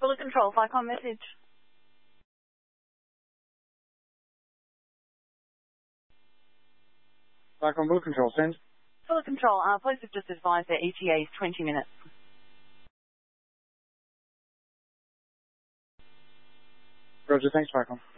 Bullet Control, FICOM message. FICOM Bullet Control, send. Bullet Control, police have just advised their ETA is 20 minutes. Roger, thanks, FICOM.